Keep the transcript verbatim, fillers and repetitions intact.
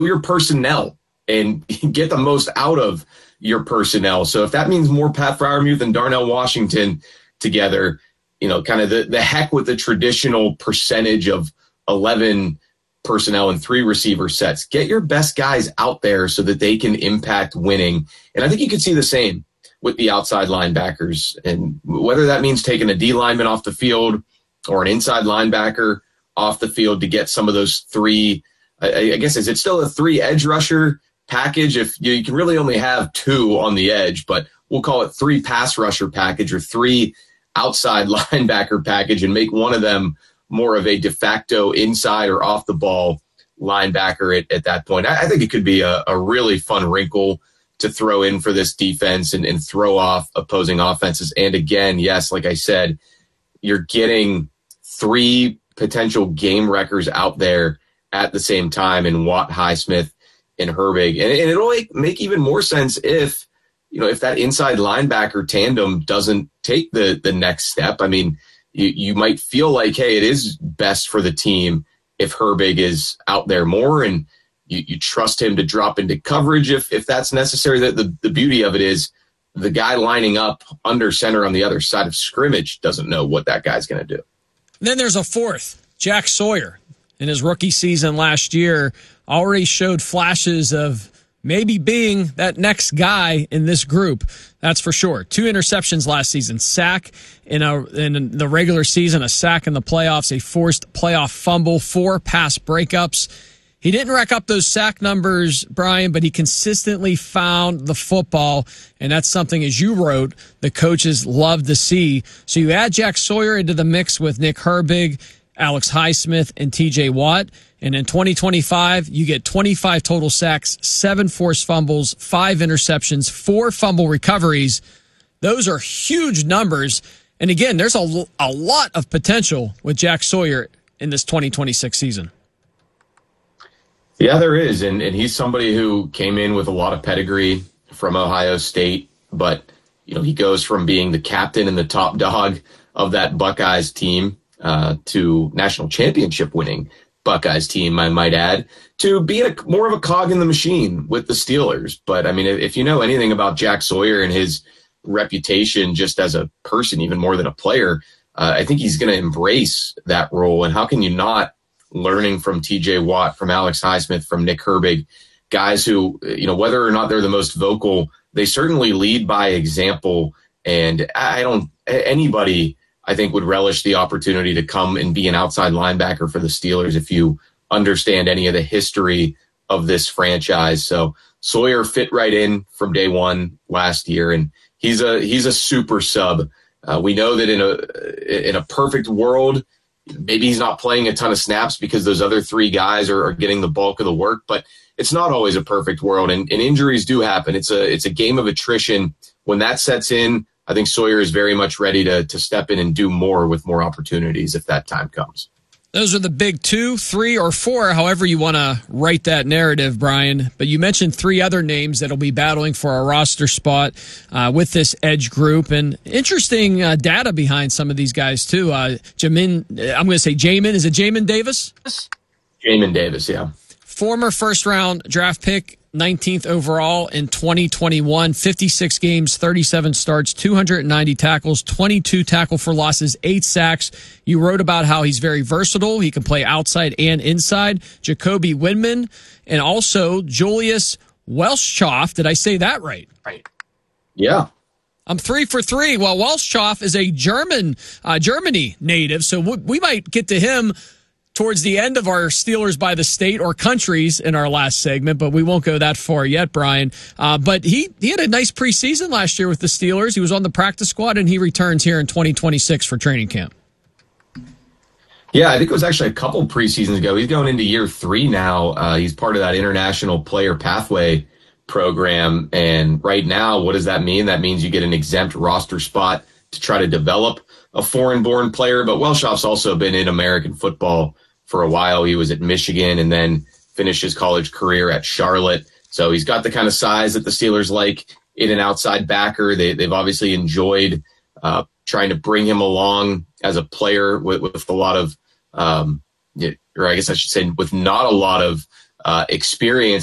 your personnel and get the most out of your personnel. So if that means more Pat Freiermuth and Darnell Washington together, you know, kind of the, the heck with the traditional percentage of eleven personnel and three receiver sets. Get your best guys out there so that they can impact winning. And I think you could see the same with the outside linebackers. And whether that means taking a D lineman off the field or an inside linebacker off the field to get some of those three, I, I guess, is it still a three edge rusher package? If you, you can really only have two on the edge, but we'll call it three pass rusher package or three outside linebacker package and make one of them more of a de facto inside or off the ball linebacker at, at that point. I, I think it could be a, a really fun wrinkle to throw in for this defense and, and throw off opposing offenses. And again, yes, like I said, you're getting three potential game wreckers out there at the same time in Watt, Highsmith, and Herbig. And, and it'll make, make even more sense if, you know, if that inside linebacker tandem doesn't take the the next step. I mean, you, you might feel like, hey, it is best for the team if Herbig is out there more and you, you trust him to drop into coverage if if that's necessary. The, the, the beauty of it is the guy lining up under center on the other side of scrimmage doesn't know what that guy's going to do. Then there's a fourth, Jack Sawyer. In his rookie season last year, already showed flashes of maybe being that next guy in this group. That's for sure. Two interceptions last season, sack in a in the regular season, a sack in the playoffs, a forced playoff fumble, four pass breakups. He didn't rack up those sack numbers, Brian, but he consistently found the football, and that's something, as you wrote, the coaches love to see. So you add Jack Sawyer into the mix with Nick Herbig, Alex Highsmith, and T J Watt. And in twenty twenty-five, you get twenty-five total sacks, seven forced fumbles, five interceptions, four fumble recoveries. Those are huge numbers. And again, there's a, a lot of potential with Jack Sawyer in this twenty twenty-six season. Yeah, there is. And, and he's somebody who came in with a lot of pedigree from Ohio State. But, you know, he goes from being the captain and the top dog of that Buckeyes team uh, to national championship winning Buckeyes team, I might add, to being a, more of a cog in the machine with the Steelers. But, I mean, if you know anything about Jack Sawyer and his reputation just as a person, even more than a player, uh, I think he's going to embrace that role. And how can you not, learning from T J Watt, from Alex Highsmith, from Nick Herbig, guys who, you know, whether or not they're the most vocal, they certainly lead by example. And I don't, anybody, I think, would relish the opportunity to come and be an outside linebacker for the Steelers if you understand any of the history of this franchise. So Sawyer fit right in from day one last year, and he's a he's a super sub. Uh, we know that in a in a perfect world, maybe he's not playing a ton of snaps because those other three guys are, are getting the bulk of the work, but it's not always a perfect world, and, and injuries do happen. It's a it's a game of attrition. When that sets in, I think Sawyer is very much ready to to step in and do more with more opportunities if that time comes. Those are the big two, three, or four, however you want to write that narrative, Brian. But you mentioned three other names that'll be battling for a roster spot uh, with this edge group. And interesting uh, data behind some of these guys, too. Uh, Jamin, I'm going to say Jamin. Is it Jamin Davis? Jamin Davis, yeah. Former first-round draft pick, nineteenth overall in twenty twenty-one, fifty-six games, thirty-seven starts, two hundred ninety tackles, twenty-two tackle for losses, eight sacks. You wrote about how he's very versatile. He can play outside and inside. Jacoby Windman, and also Julius Welschhoff. Did I say that right? Right. Yeah. I'm three for three. Well, Welschhoff is a German, uh, Germany native, so we, we might get to him towards the end of our Steelers by the state or countries in our last segment, but we won't go that far yet, Brian. Uh, but he, he had a nice preseason last year with the Steelers. He was on the practice squad, and he returns here in twenty twenty-six for training camp. Yeah, I think it was actually a couple preseasons ago. He's going into year three now. Uh, he's part of that International Player Pathway program. And right now, what does that mean? That means you get an exempt roster spot to try to develop a foreign-born player. But Welschhoff's also been in American football for a while. He was at Michigan and then finished his college career at Charlotte. So he's got the kind of size that the Steelers like in an outside backer. They, they've obviously enjoyed uh, trying to bring him along as a player with, with a lot of, um, or I guess I should say with not a lot of uh, experience